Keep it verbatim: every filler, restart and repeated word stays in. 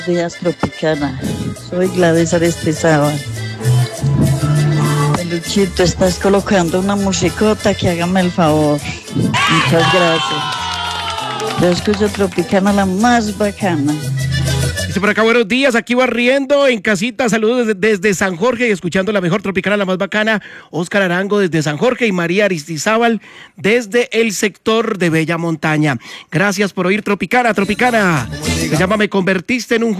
Días Tropicana, soy Gladys Aristizábal. Luchito, estás colocando una musicota que hágame el favor. Muchas gracias. Yo escucho Tropicana, la más bacana. Dice por acá, buenos días, aquí barriendo en casita, saludos desde, desde San Jorge y escuchando la mejor Tropicana, la más bacana. Oscar Arango desde San Jorge y María Aristizábal desde el sector de Bella Montaña. Gracias por oír Tropicana, Tropicana. Se llama Me convertiste en un